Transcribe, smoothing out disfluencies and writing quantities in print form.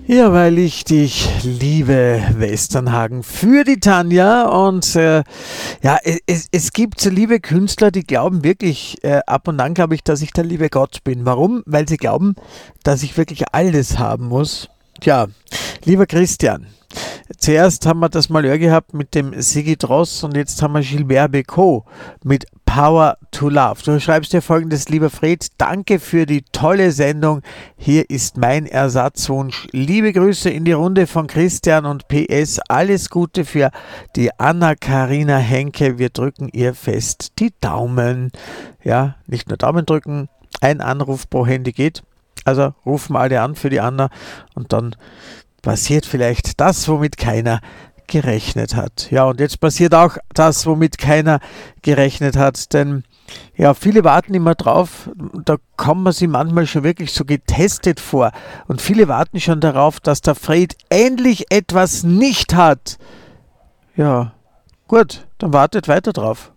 Ja, weil ich dich liebe, Westernhagen, für die Tanja. Und es gibt so liebe Künstler, die glauben wirklich, ab und an glaube ich, dass ich der liebe Gott bin. Warum? Weil sie glauben, dass ich wirklich alles haben muss. Tja, lieber Christian, zuerst haben wir das Malheur gehabt mit dem Sigi Dross und jetzt haben wir Gilbert Bécaud mit Power to Love. Du schreibst dir folgendes: Lieber Fred, danke für die tolle Sendung. Hier ist mein Ersatzwunsch. Liebe Grüße in die Runde von Christian und PS. Alles Gute für die Anna-Karina Henke. Wir drücken ihr fest die Daumen. Ja, nicht nur Daumen drücken, ein Anruf pro Handy geht. Also rufen alle an für die Anna und dann passiert vielleicht das, womit keiner gerechnet hat. Ja, und jetzt passiert auch das, womit keiner gerechnet hat, denn ja, viele warten immer drauf, da kommt man sich manchmal schon wirklich so getestet vor und viele warten schon darauf, dass der Fred endlich etwas nicht hat. Ja, gut, dann wartet weiter drauf.